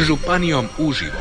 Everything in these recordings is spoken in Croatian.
Županijom uživo.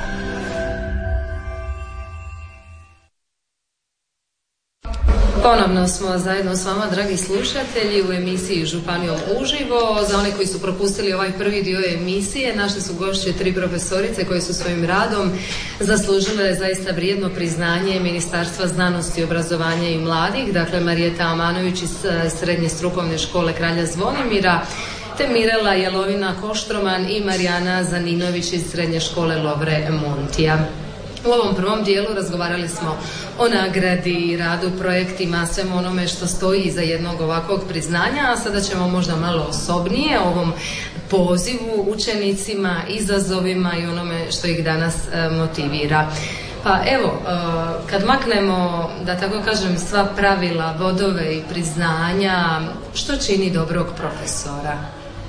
Ponovno smo zajedno s vama, dragi slušatelji, u emisiji Županijom uživo. Za one koji su propustili ovaj prvi dio emisije, naše su gošće 3 profesorice koje su svojim radom zaslužile zaista vrijedno priznanje Ministarstva znanosti, obrazovanja i mladih. Dakle, Marijeta Amanović iz Srednje strukovne škole Kralja Zvonimira, te Mirela Jelovina-Koštroman i Marijana Zaninović iz Srednje škole Lovre Montija. U ovom prvom dijelu razgovarali smo o nagradi, radu, projektima, svemu onome što stoji iza jednog ovakvog priznanja, a sada ćemo možda malo osobnije o ovom pozivu učenicima, izazovima i onome što ih danas motivira. Pa evo, kad maknemo, da tako kažem, sva pravila, bodove i priznanja, što čini dobrog profesora?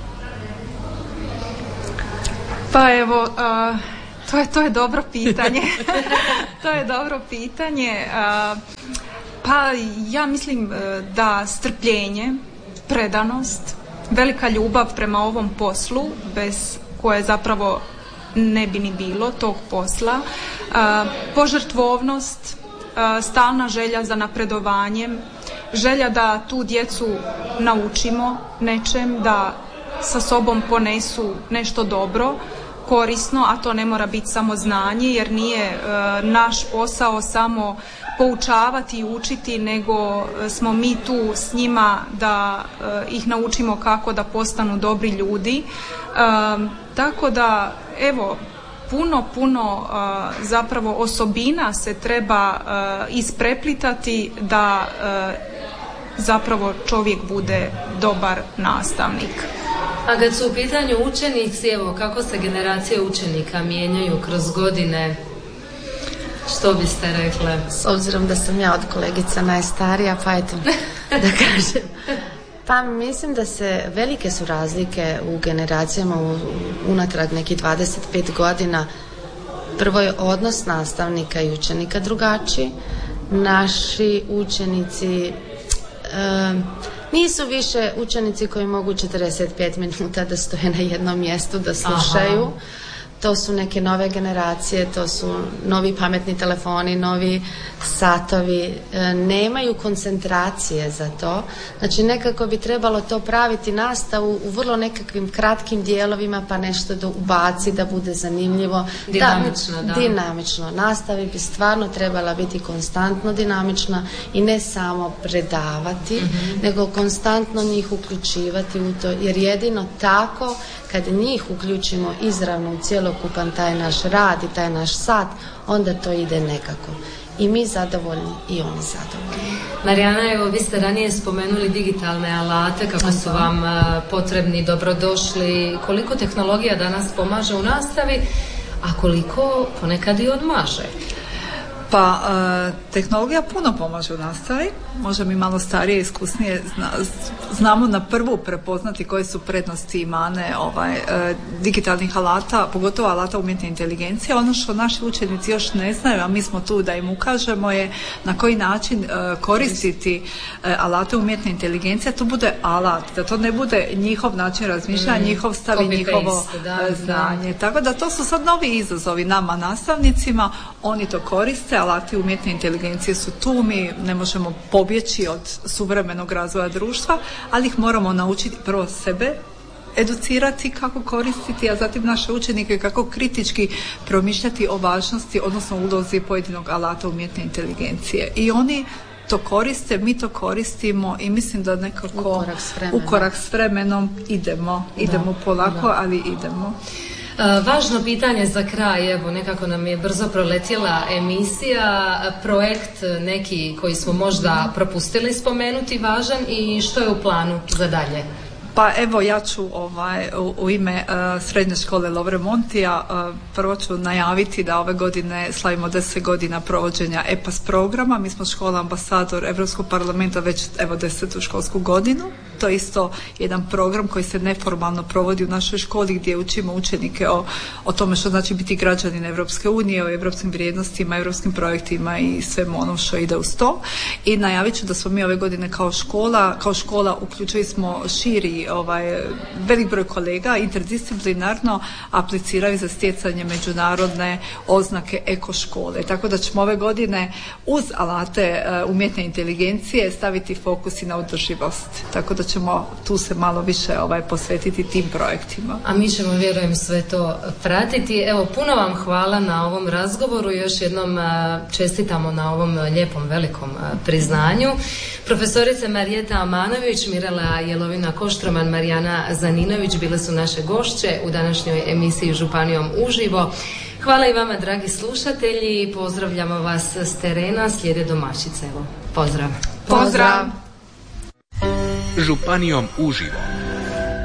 Pa evo, to je dobro pitanje. To je dobro pitanje. Pa ja mislim da strpljenje, predanost, velika ljubav prema ovom poslu, bez koje zapravo ne bi ni bilo tog posla, požrtvovnost, stalna želja za napredovanjem, želja da tu djecu naučimo nečem, da sa sobom ponesu nešto dobro, korisno, a to ne mora biti samo znanje, jer nije naš posao samo poučavati i učiti, nego smo mi tu s njima da ih naučimo kako da postanu dobri ljudi. Tako da, evo, puno zapravo osobina se treba ispreplitati da zapravo čovjek bude dobar nastavnik. A kad su u pitanju učenici, evo, kako se generacije učenika mijenjaju kroz godine, što biste rekle? S obzirom da sam ja od kolegica najstarija, pa eto da kažem. Pa mislim da velike su razlike u generacijama unatrag nekih 25 godina. Prvo je odnos nastavnika i učenika drugačiji. Naši učenici nisu više učenici koji mogu 45 minuta da stoje na jednom mjestu da slušaju. Aha. To su neke nove generacije, to su novi pametni telefoni, novi satovi, nemaju koncentracije za to. Znači nekako bi trebalo to praviti nastavu u vrlo nekakvim kratkim dijelovima, pa nešto da ubaci, da bude zanimljivo. Dinamično. Nastava bi stvarno trebala biti konstantno dinamična i ne samo predavati, nego konstantno njih uključivati u to, jer jedino tako kad njih uključimo izravno u cjelokupan taj naš rad i taj naš sat, onda to ide nekako. I mi zadovoljni i oni zadovoljni. Marijana, evo, vi ste ranije spomenuli digitalne alate, kako su vam potrebni, dobrodošli. Koliko tehnologija danas pomaže u nastavi, a koliko ponekad i odmaže? Pa tehnologija puno pomaže u nastavi, možda mi malo starije, iskusnije znamo na prvu prepoznati koje su prednosti i mane digitalnih alata, pogotovo alata umjetne inteligencije. Ono što naši učenici još ne znaju, a mi smo tu da im ukažemo, je na koji način koristiti alate umjetne inteligencije, to bude alat, da to ne bude njihov način razmišljanja, njihov stav i njihovo znanje. Tako da to su sad novi izazovi nama nastavnicima, oni to koriste, alati umjetne inteligencije su tu, mi ne možemo pobjeći od suvremenog razvoja društva, ali ih moramo naučiti prvo sebe educirati kako koristiti, a zatim naše učenike kako kritički promišljati o važnosti, odnosno ulozi pojedinog alata umjetne inteligencije. I oni to koriste, mi to koristimo i mislim da nekako u korak s vremenom idemo polako, ali idemo. Važno pitanje za kraj, evo, nekako nam je brzo proletjela emisija, projekt neki koji smo možda propustili spomenuti važan i što je u planu za dalje? Pa evo, ja ću u ime Srednje škole Lovre Montija prvo ću najaviti da ove godine slavimo 10 godina provođenja EPAS programa. Mi smo škola ambasador Europskog parlamenta već 10. školsku godinu. To je isto jedan program koji se neformalno provodi u našoj školi gdje učimo učenike o tome što znači biti građanin Europske unije, o europskim vrijednostima, europskim projektima i svemu onom što ide uz to. I najavit ću da smo mi ove godine kao škola uključili smo širi velik broj kolega interdisciplinarno apliciraju za stjecanje međunarodne oznake ekoškole. Tako da ćemo ove godine uz alate umjetne inteligencije staviti fokus i na održivost. Tako da ćemo tu se malo više posvetiti tim projektima. A mi ćemo, vjerujem, sve to pratiti. Evo, puno vam hvala na ovom razgovoru. Još jednom čestitamo na ovom lijepom velikom priznanju. Profesorice Marijeta Amanović, Mirela Jelovina-Koštroman, Marijana Zaninović bile su naše gošće u današnjoj emisiji Županijom uživo. Hvala i vama, dragi slušatelji. Pozdravljamo vas s terena. Slijede domaćice. Evo, pozdrav. Pozdrav. Županijom uživo.